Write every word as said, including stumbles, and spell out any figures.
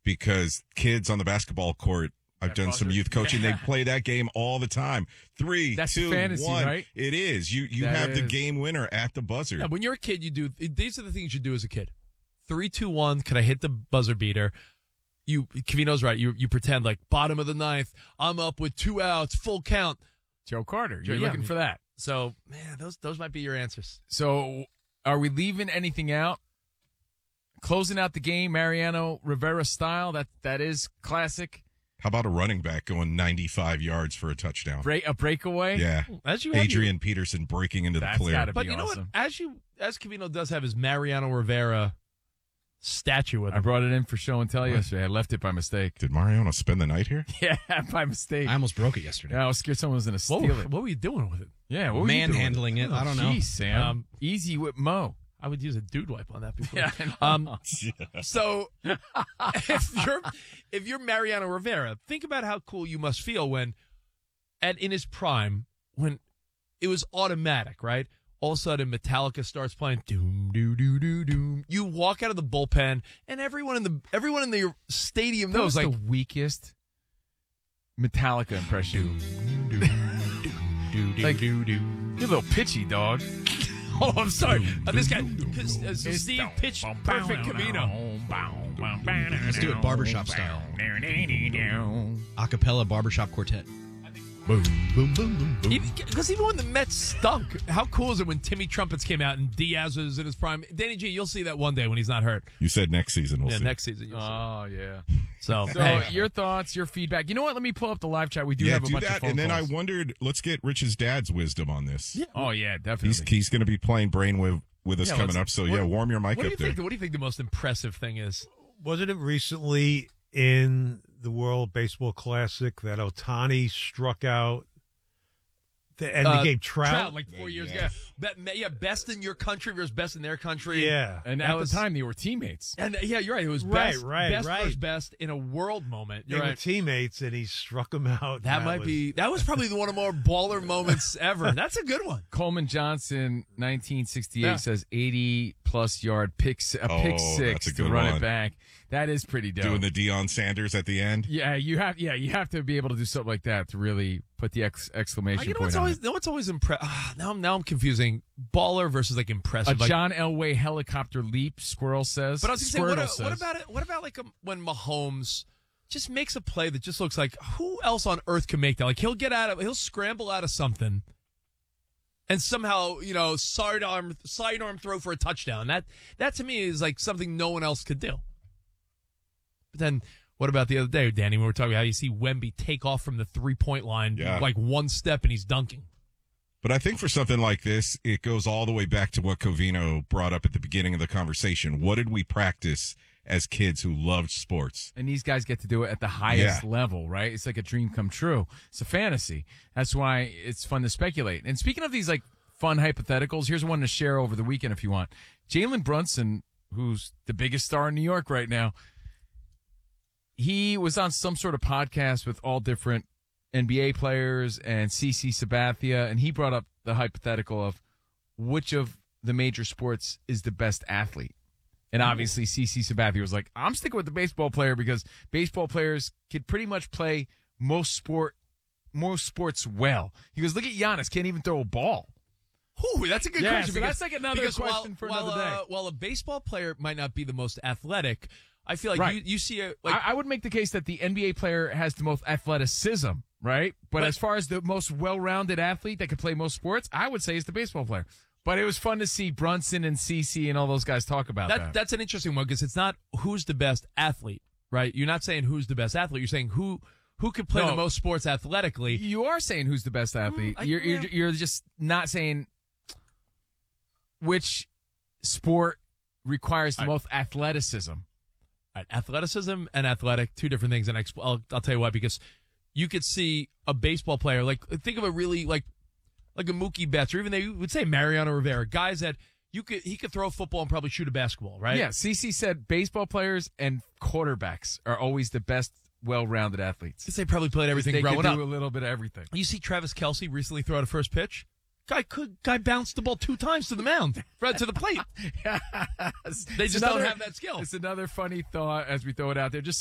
because kids on the basketball court, I've That done buzzer. some youth coaching. Yeah. They play that game all the time. Three, That's two, fantasy, one. right? It is. You you That have the is. game winner at the buzzer. Yeah, when you're a kid, you do. These are the things you do as a kid. Three, two, one. Can I hit the buzzer beater? You, Cavino's right. You you pretend like bottom of the ninth. I'm up with two outs, full count. Joe Carter, you're Yeah. looking for that. So, man, those those might be your answers. So, are we leaving anything out? Closing out the game, Mariano Rivera style. That that is classic. How about a running back going ninety-five yards for a touchdown? Break a breakaway. Yeah, As you have Adrian Peterson breaking into That's the clear. gotta be But you know awesome. what? As you as Cavino does have his Mariano Rivera statue with I him. brought it in for show and tell yesterday. I left it by mistake. Did Mariano spend the night here? Yeah, by mistake. I almost broke it yesterday. Yeah, I was scared someone was going to What, steal were- it. what were you doing with it? Yeah, what were you doing? Manhandling it. I don't know. Jeez, Sam. Um, Easy with Mo. I would use a dude wipe on that before. Yeah, I know. Um, so if you're if you're Mariano Rivera, think about how cool you must feel when, at in his prime, when it was automatic, right? All of a sudden, Metallica starts playing. Doom, doo, doo, doo, doom. You walk out of the bullpen, and everyone in the everyone in the stadium That knows, was like, the weakest Metallica impression. do, Like- do, do. You're a little pitchy, dog. Oh, I'm sorry. Uh, this guy, cause, uh, so Steve pitched perfect Camino. Let's do it barbershop style. Acapella barbershop quartet. Boom, boom, boom, boom, boom. Because even when the Mets stunk, how cool is it when Timmy Trumpets came out and Diaz was in his prime? Danny G, you'll see that one day when he's not hurt. You said next season. We'll Yeah, see. next season. You'll see. Oh, yeah. So, So, hey. your thoughts, your feedback. You know what? Let me pull up the live chat. We do yeah, have a do bunch that. of phone And then calls. I wondered, let's get Rich's dad's wisdom on this. Yeah. Oh, yeah, definitely. He's he's going to be playing Brainwave with us Yeah, coming let's- up. So what- yeah, warm your mic what do up you there. think? What do you think the most impressive thing is? Wasn't it recently in the World Baseball Classic that Ohtani struck out the, and Uh, became Trout? like four years Yeah. ago. Be- yeah, best in your country versus best in their country. Yeah. and that at was- the time, they were teammates. And uh, yeah, you're right. It was Right, best, right, best right. versus best in a world moment. They You're were right. teammates, and he struck him out. That and might was- be. That was probably one of the more baller moments ever. That's a good one. Coleman Johnson, nineteen sixty-eight, Yeah. says eighty plus yard pick, a Oh, pick that's six a to good run one. it back. That is pretty dope. Doing the Deion Sanders at the end. yeah, you have. Yeah, you have to be able to do something like that to really put the ex- exclamation You know point what's on always it. you know what's always impressive. Ah, now I'm now I'm confusing baller versus like A impressive. Like, John Elway helicopter leap. Squirrel says. but I was gonna Squirtle say, what, says. what about it? What about like um, when Mahomes just makes a play that just looks like who else on earth can make that? Like he'll get out of he'll scramble out of something. And somehow, you know, sidearm sidearm throw for a touchdown. That that to me is like something no one else could do. But then, what about the other day, Danny? We were talking about how you see Wemby take off from the three point line, Yeah. like one step, and he's dunking. But I think for something like this, it goes all the way back to what Covino brought up at the beginning of the conversation. What did we practice as kids who loved sports? And these guys get to do it at the highest Yeah. level, right? It's like a dream come true. It's a fantasy. That's why it's fun to speculate. And speaking of these like fun hypotheticals, here's one to share over the weekend if you want. Jalen Brunson, who's the biggest star in New York right now, he was on some sort of podcast with all different N B A players and C C Sabathia, and he brought up the hypothetical of which of the major sports is the best athlete. And obviously, C C Sabathia was like, I'm sticking with the baseball player because baseball players could pretty much play most sport, most sports well. He goes, look at Giannis, can't even throw a ball. Ooh, that's a good Yeah, question. so because, that's like another because question while, for while, another day. Uh, while a baseball player might not be the most athletic, I feel like Right. you, you see a like I, I would make the case that the N B A player has the most athleticism, right? But, But- as far as the most well-rounded athlete that could play most sports, I would say is the baseball player. But it was fun to see Brunson and C C and all those guys talk about that. that. That's an interesting one because it's not who's the best athlete, right? You're not saying who's the best athlete. You're saying who who could play No. the most sports athletically. You are saying who's the best athlete. Mm, I- you're, you're yeah. you're just not saying which sport requires the I- most athleticism. Right, athleticism and athletic, two different things. And I expl- I'll, I'll tell you why, because you could see a baseball player, like, think of a really, like, like a Mookie Betts, or even they would say Mariano Rivera, guys that you could, he could throw a football and probably shoot a basketball, right? Yeah, C C said baseball players and quarterbacks are always the best well-rounded athletes. Because they probably played everything they growing could up. do a little bit of everything. You see Travis Kelce recently throw out a first pitch? Guy could, guy bounced the ball two times to the mound, right to the plate. They It's just another- don't have that skill. It's another funny thought as we throw it out there. Just